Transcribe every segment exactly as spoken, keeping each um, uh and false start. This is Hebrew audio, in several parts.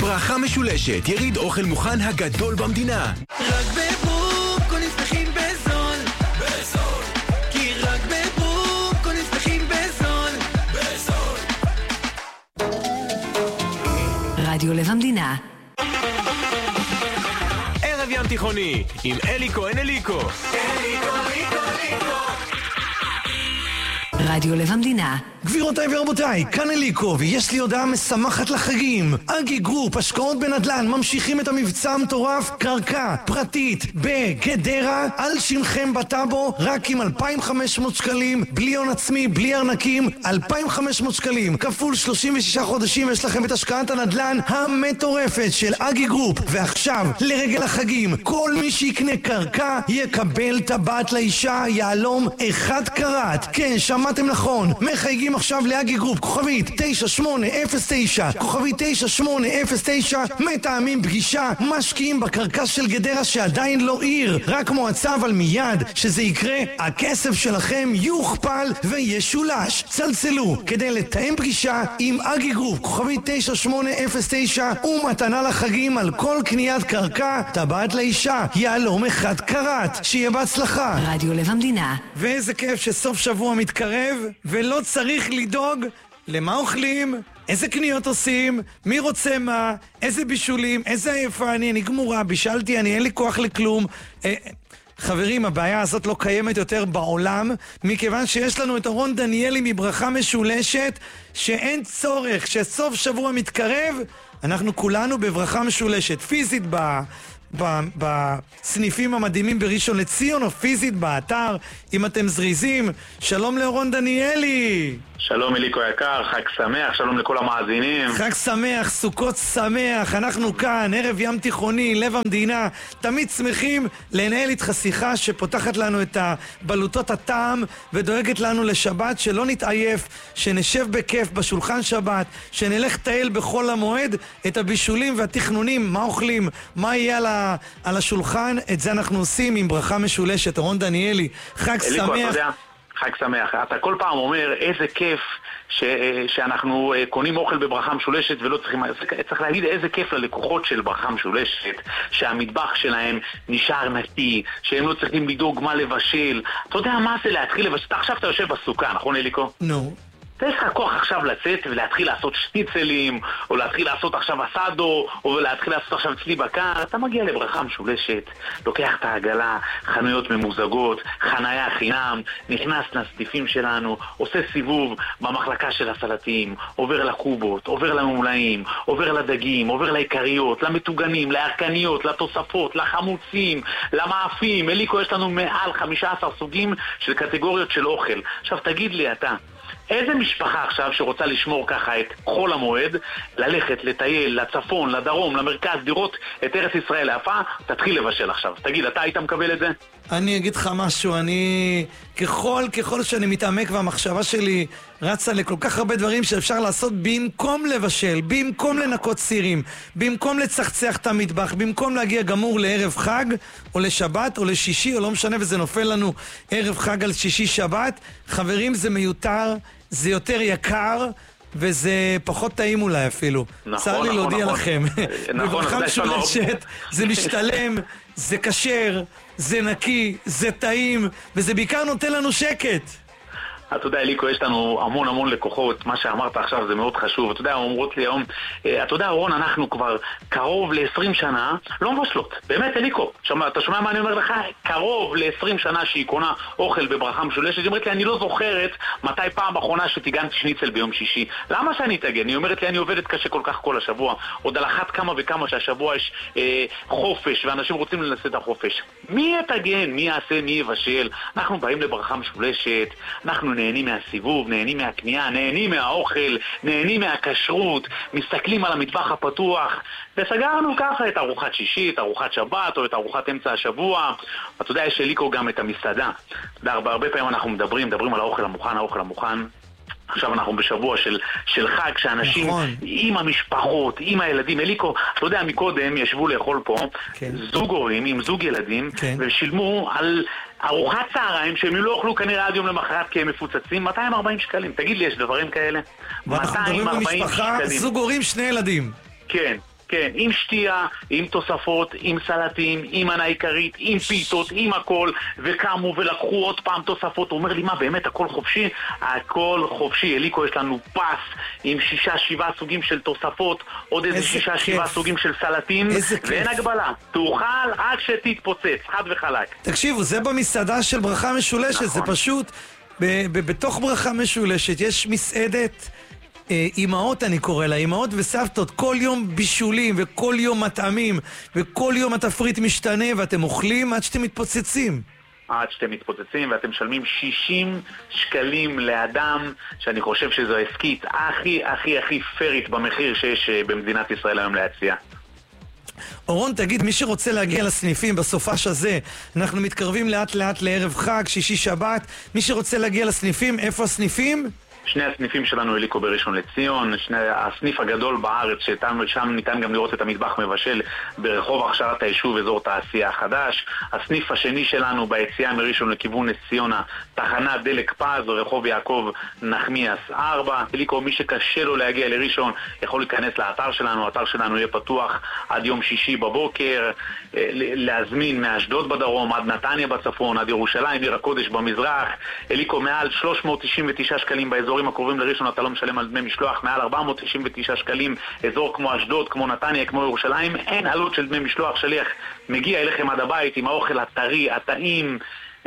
ברכה משולשת, יריד אוכל מוכן הגדול במדינה. רק בברוקו נפתחים בזול, בזול. כי רק בברוקו נפתחים בזול, בזול. רדיו לב המדינה. ערב ים תיכוני עם אליקו אין אליקו. אליקו, אליקו, אליקו. רדיו לב המדינה. גבירותיי ורבותיי, כאן אליקו, ויש לי הודעה משמחת לחגים. אגי גרופ, השקעות בנדל"ן, ממשיכים את המבצע המטורף, קרקע פרטית בגדרה, על שמכם בטאבו, רק עם אלפיים וחמש מאות שקלים, בלי הון עצמי, בלי ארנקים, אלפיים וחמש מאות שקלים, כפול שלושים ושישה חודשים, יש לכם את השקעת הנדל"ן המטורפת של אגי גרופ. ועכשיו, לרגל החגים, כל מי שיקנה קרקע, יקבל טבעת לאישה, יעלום אחד קראט. כן, שמעתם נכון, מחייגים עכשיו לאגי גרופ, כוכבית תשע שמונה אפס תשע, כוכבית תשע שמונה אפס תשע, מתאמים פגישה, משקיעים בקרקע של גדרה שעדיין לא עיר, רק מועצה, אבל מיד שזה יקרה, הכסף שלכם יוכפל וישולש. צלצלו כדי לתאם פגישה עם אגי גרופ, כוכבית תשע שמונה אפס תשע, ומתנה לחגים על כל קניית קרקע, טבעת לאישה, יעלום אחד קראט. שיהיה בהצלחה. רדיו לב המדינה. ואיזה כיף שסוף שבוע מתקרב ולא צריך לדאוג למה אוכלים, איזה קניות עושים, מי רוצה מה, איזה בישולים, איזה עייפה אני, אני גמורה, בישלתי, אני אין לי כוח לכלום. אה, חברים, הבעיה הזאת לא קיימת יותר בעולם, מכיוון שיש לנו את אורון דניאלי מברכה משולשת, שאין צורך, שסוף שבוע מתקרב, אנחנו כולנו בברכה משולשת, פיזית ב... בסניפים המדהימים בראשון לציון, או פיזית באתר, אם אתם זריזים. שלום לאורון דניאלי. שלום אליקו יקר, חג שמח, שלום לכל המאזינים. חג שמח, סוכות שמח, אנחנו כאן, ערב ים תיכוני, לב המדינה, תמיד שמחים לנהל איתך שיחה שפותחת לנו את הבלוטות הטעם ודואגת לנו לשבת, שלא נתעייף, שנשב בכיף בשולחן שבת, שנלך טייל בחול המועד, את הבישולים והתכנונים, מה אוכלים, מה יהיה על, ה, על השולחן, את זה אנחנו עושים עם ברכה משולשת. אורון דניאלי, חג אליקו, שמח. אתה יודע, חג שמח. אתה כל פעם אומר איזה כיף ש... שאנחנו קונים אוכל בברכה משולשת ולא צריכים... צריך להגיד איזה כיף ללקוחות של ברכה משולשת, שהמטבח שלהם נשאר נקי, שהם לא צריכים לדאוג מה לבשל. אתה יודע מה זה להתחיל לבשל? עכשיו אתה יושב בסוכה, נכון אליקו? נו. יש לך כוח עכשיו לצאת ולהתחיל לעשות שטיצלים, או להתחיל לעשות עכשיו אסדו, או להתחיל לעשות עכשיו צלי בקר. אתה מגיע לברכה משולשת, לוקח את העגלה, חנויות ממוזגות, חנייה חינם, נכנס לסניפים שלנו, עושה סיבוב במחלקה של הסלטים, עובר לקובות, עובר לממולאים, עובר לדגים, עובר לעיקריות, למטוגנים, לירקניות, לתוספות, לחמוצים, למאפים. אליקו, יש לנו מעל חמישה עשר סוגים של קטגוריות של אוכל. עכשיו תגיד לי אתה, איזה משפחה עכשיו שרוצה לשמור ככה את חול המועד, ללכת, לטייל, לצפון, לדרום, למרכז, לראות את ארץ ישראל היפה, תתחיל לבשל עכשיו. תגיד, אתה היית מקבל את זה? אני אגיד לך משהו, אני ככל, ככל שאני מתעמק והמחשבה שלי רצה לכל כך הרבה דברים שאפשר לעשות במקום לבשל, במקום לנקות סירים, במקום לצחצח את המטבח, במקום להגיע גמור לערב חג או לשבת או לשישי או לא משנה, וזה נופל לנו ערב חג על שישי שבת. חברים, זה מיותר, זה יותר יקר וזה פחות טעים אולי אפילו. נכון, צר לי נכון, להודיע נכון. לכם. נכון, בברכה משולשת, זה משתלם, זה כשר, זה נקי, זה טעים, וזה בעיקר נותן לנו שקט. אתה יודע, אליקו, יש לנו המון המון לקוחות, מה שאמרת עכשיו זה מאוד חשוב. אתה יודע, אומרות לי היום, אתה יודע, אורון, אנחנו כבר קרוב ל-עשרים שנה לא מבשלות. באמת, אליקו, שומע, אתה שומע מה אני אומר לך? קרוב ל-עשרים שנה שהיא קונה אוכל בברכה משולשת. היא אומרת לי, אני לא זוכרת מתי פעם אחרונה שטיגנתי שניצל ביום שישי. למה שאני תגן? היא אומרת לי, אני עובדת קשה כל כך כל השבוע. עוד על אחת כמה וכמה שהשבוע יש אה, חופש, ואנשים רוצים לנסות את החופש. מי יתגן? מי יעשה? מי יבשל? אנחנו באים לברכה משולשת, אנחנו נהנים מהסיבוב, נהנים מהקנייה, נהנים מהאוכל, נהנים מהכשרות, מסתכלים על המטבח הפתוח, וסגרנו ככה את ארוחת שישי, את ארוחת שבת או את ארוחת אמצע השבוע. אתה יודע, יש אליקו גם את המסעדה. אתה יודע, הרבה פעמים אנחנו מדברים, מדברים על האוכל המוכן, האוכל המוכן. עכשיו אנחנו בשבוע של, של חג, שאנשים נכון. עם המשפחות, עם הילדים. אליקו, אתה יודע, מקודם ישבו לאכול פה כן. זוג הורים עם זוג ילדים, כן. ושילמו על ארוחת צהריים שהם לא אוכלו כנראה עד יום למחרת כי הם מפוצצים, מאתיים וארבעים שקלים. תגיד לי, יש דברים כאלה? ואנחנו מדברים במשפחה, זוג הורים, שני ילדים. כן. כן, כן, עם שתייה, עם תוספות, עם סלטים, עם מנה עיקרית, עם פיתות, עם הכל, וקמו ולקחו עוד פעם תוספות. הוא אומר לי, מה באמת, הכל חופשי? הכל חופשי. אליקו, יש לנו פס עם שישה, שבעה סוגים של תוספות, עוד איזה שישה, שבעה סוגים של סלטים, ואין הגבלה. תאכל עד שתתפוצץ, חד וחלק. תקשיבו, זה במסעדה של ברכה משולשת, נכון. זה פשוט, ב- ב- בתוך ברכה משולשת יש מסעדת אה, אימהות, אני קורא לה, אימהות וסבתות, כל יום בישולים וכל יום מטעמים, וכל יום התפריט משתנה, ואתם אוכלים עד שאתם מתפוצצים. עד שאתם מתפוצצים, ואתם משלמים שישים שקלים לאדם, שאני חושב שזו עסקית הכי הכי הכי פרית במחיר שיש במדינת ישראל היום להציע. אורון, תגיד, מי שרוצה להגיע לסניפים בסופש הזה, אנחנו מתקרבים לאט לאט לערב חג, שישי שבת, מי שרוצה להגיע לסניפים, איפה הסניפים? שני הסניפים שלנו אליקו בראשון לציון, שני, הסניף הגדול בארץ, ששם ניתן גם לראות את המטבח מבשל ברחוב הכשרת היישוב, אזור תעשייה חדש. הסניף השני שלנו ביציאה מראשון לכיוון נס ציונה, תחנת דלק פז, רחוב יעקב נחמיאס ארבע. אליקו, מי שקשה לו להגיע לראשון יכול להיכנס לאתר שלנו, האתר שלנו יהיה פתוח עד יום שישי בבוקר, להזמין מאשדוד בדרום, עד נתניה בצפון, עד ירושלים, עיר הקודש במזרח. אליקו, מעל שלוש מאות תשעים ותשעה שקלים באזור הקרובים לראשון אתה לא משלם על דמי משלוח, מעל ארבע מאות תשעים ותשעה שקלים, אזור כמו אשדוד, כמו נתניה, כמו ירושלים, אין עלות של דמי משלוח. שליח מגיע אליכם עד הבית עם האוכל הטרי, הטעים,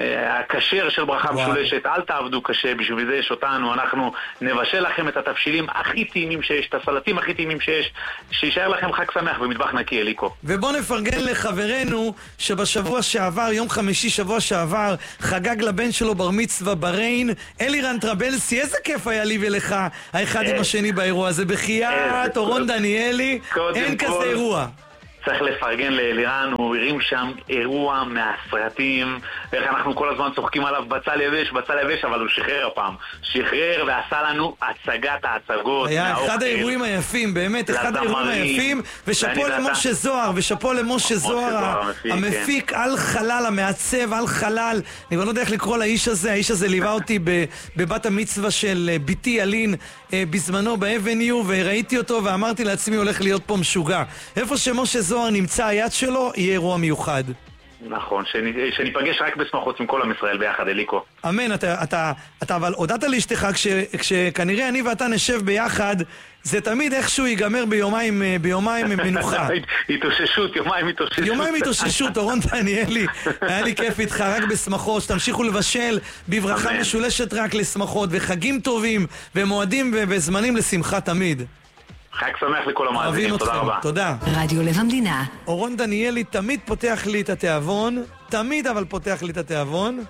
הכשר של ברכה משולשת. אל תעבדו קשה, בשביל זה יש אותנו, אנחנו נבשל לכם את התבשילים הכי טעימים שיש, את הסלטים הכי טעימים שיש, שישאר לכם חג שמח במטבח נקי, אליקו. ובוא נפרגן לחברנו שבשבוע שעבר, יום חמישי שבוע שעבר, חגג לבן שלו בר מצווה בריין, אלירן טרבלסי. איזה כיף היה לי ולך האחד עם השני באירוע הזה, בחייאת אורון דניאלי, אין כזה אירוע. צריך לפרגן לאלירן, הוא הרים שם אירוע מהסרטים, ואיך אנחנו כל הזמן צוחקים עליו בצל יבש, בצל יבש, אבל הוא שחרר הפעם. שחרר ועשה לנו הצגת ההצגות. היה אחד האירועים היפים, באמת, אחד האירועים היפים, ושפו למשה זוהר, ושפו למשה זוהר, המפיק על חלל, המעצב על חלל. אני לא יודע איך לקרוא לאיש הזה, האיש הזה ליווה אותי בבת המצווה של ביתי אלין, בזמנו באבניו, וראיתי אותו ואמרתי לעצמי, הולך להיות פה משוגע. איפה שמשה זוהר נמצא היד שלו, יהיה אירוע מיוחד. נכון, שניפגש רק בשמחות עם כל עם ישראל ביחד, אליקו. אמן. אתה, אתה, אתה אבל הודעת לאשתך, כש, כשכנראה אני ואתה נשב ביחד, זה תמיד איכשהו ייגמר ביומיים, ביומיים מנוחה. התאוששות, יומיים התאוששות. יומיים התאוששות, אורון דניאלי. היה לי כיף איתך, רק בשמחות, שתמשיכו לבשל בברכה משולשת רק לשמחות, וחגים טובים, ומועדים וזמנים לשמחה תמיד. חג שמח לכל המאזינים, תודה רבה. תודה. רדיו לב המדינה. אורון דניאלי תמיד פותח לי את התיאבון, תמיד אבל פותח לי את התיאבון,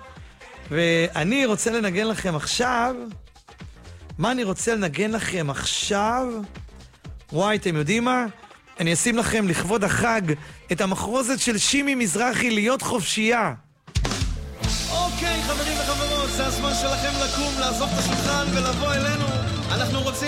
ואני רוצה לנגן לכם עכשיו, מה אני רוצה לנגן לכם עכשיו? וואי, אתם יודעים מה? אני אשים לכם לכבוד החג את המחרוזת של שימי מזרחי, להיות חופשייה. אוקיי, חברים וחברות, זה הזמן שלכם לקום, לעזוב את השולחן ולבוא אלינו. אנחנו רוצים